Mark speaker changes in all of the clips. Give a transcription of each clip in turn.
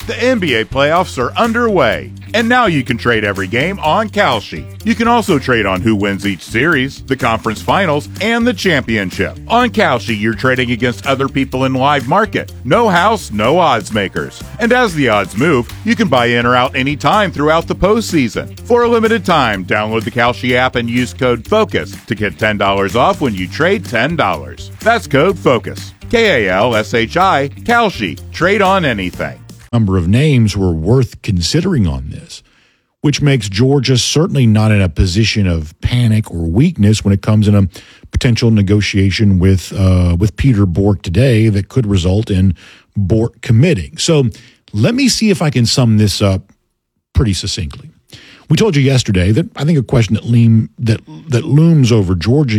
Speaker 1: The NBA playoffs are underway, and now you can trade every game on Kalshi. You can also trade on who wins each series, the conference finals, and the championship. On Kalshi, you're trading against other people in live market. No house, no odds makers. And as the odds move, you can buy in or out anytime throughout the postseason. For a limited time, download the Kalshi app and use code FOCUS to get $10 off when you trade $10. That's code FOCUS. Kalshi, Kalshi. Trade on anything.
Speaker 2: Number of names were worth considering on this, which makes Georgia certainly not in a position of panic or weakness when it comes in a potential negotiation with Peter Bork today that could result in Bork committing. So let me see if I can sum this up pretty succinctly. We told you yesterday that I think a question that looms over Georgia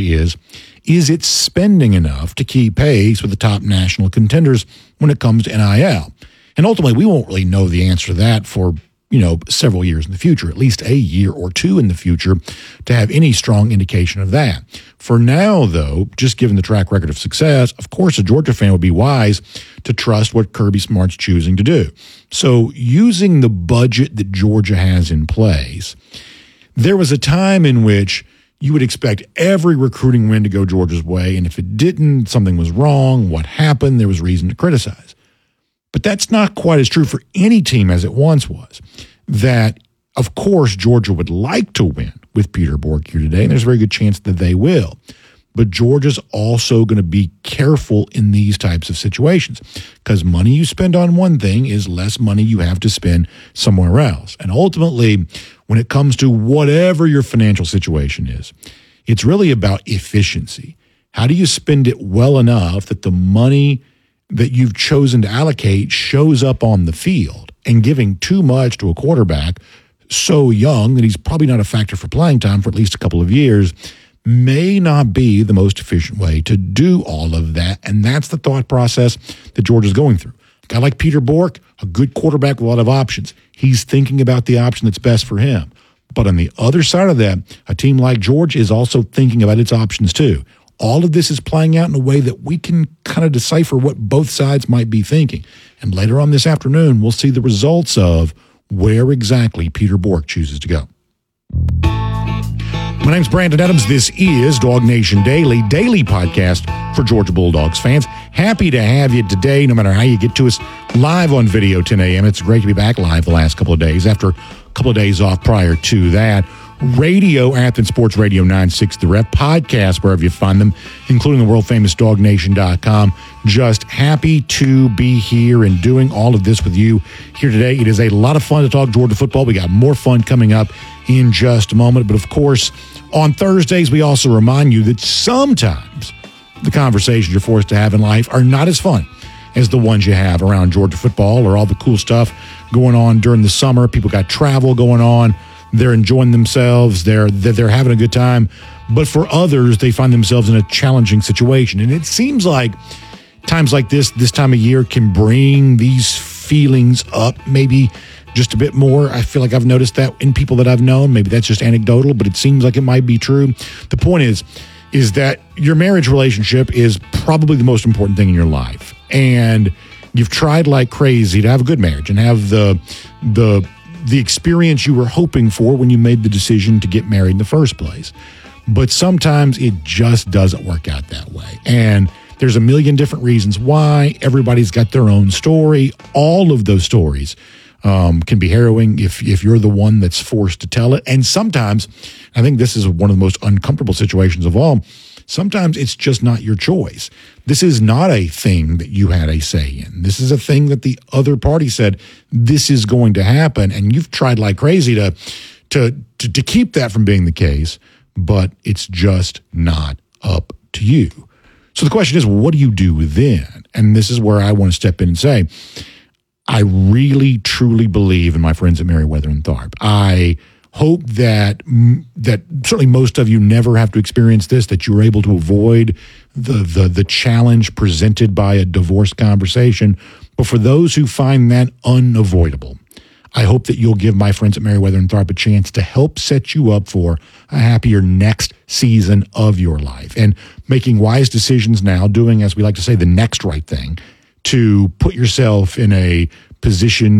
Speaker 2: is it spending enough to keep pace with the top national contenders when it comes to NIL? And ultimately, we won't really know the answer to that for, several years in the future, at least a year or two in the future, to have any strong indication of that. For now, though, just given the track record of success, of course, a Georgia fan would be wise to trust what Kirby Smart's choosing to do. So using the budget that Georgia has in place, there was a time in which you would expect every recruiting win to go Georgia's way, and if it didn't, something was wrong. What happened? There was reason to criticize. But that's not quite as true for any team as it once was. That, of course, Georgia would like to win with Peter Bork here today, and there's a very good chance that they will. But Georgia's also going to be careful in these types of situations because money you spend on one thing is less money you have to spend somewhere else. And ultimately, when it comes to whatever your financial situation is, it's really about efficiency. How do you spend it well enough that the money that you've chosen to allocate shows up on the field? And giving too much to a quarterback so young that he's probably not a factor for playing time for at least a couple of years may not be the most efficient way to do all of that. And that's the thought process that Georgia's going through. A guy like Peter Bork, a good quarterback with a lot of options. He's thinking about the option that's best for him. But on the other side of that, a team like Georgia is also thinking about its options too. All of this is playing out in a way that we can kind of decipher what both sides might be thinking. And later on this afternoon, we'll see the results of where exactly Peter Bork chooses to go. My name's Brandon Adams. This is Dog Nation Daily podcast for Georgia Bulldogs fans. Happy to have you today, no matter how you get to us, live on video 10 a.m. It's great to be back live the last couple of days after a couple of days off prior to that. Radio, Athens Sports Radio 960 The Ref, podcast wherever you find them, including the world-famous DogNation.com. Just happy to be here and doing all of this with you here today. It is a lot of fun to talk Georgia football. We got more fun coming up in just a moment. But, of course, on Thursdays, we also remind you that sometimes the conversations you're forced to have in life are not as fun as the ones you have around Georgia football or all the cool stuff going on during the summer. People got travel going on. They're enjoying themselves. They're having a good time. But for others, they find themselves in a challenging situation. And it seems like times like this time of year can bring these feelings up maybe just a bit more. I feel like I've noticed that in people that I've known. Maybe that's just anecdotal, but it seems like it might be true. The point is that your marriage relationship is probably the most important thing in your life. And you've tried like crazy to have a good marriage and have the experience you were hoping for when you made the decision to get married in the first place. But sometimes it just doesn't work out that way. And there's a million different reasons why. Everybody's got their own story. All of those stories can be harrowing if you're the one that's forced to tell it. And sometimes, I think this is one of the most uncomfortable situations of all, sometimes it's just not your choice. This is not a thing that you had a say in. This is a thing that the other party said, this is going to happen. And you've tried like crazy to keep that from being the case, but it's just not up to you. So the question is, what do you do then? And this is where I want to step in and say, I really, truly believe in my friends at Merriweather and Tharp. I hope that certainly most of you never have to experience this, that you're able to avoid the challenge presented by a divorce conversation. But for those who find that unavoidable, I hope that you'll give my friends at Merriweather and Tharp a chance to help set you up for a happier next season of your life and making wise decisions now, doing, as we like to say, the next right thing to put yourself in a position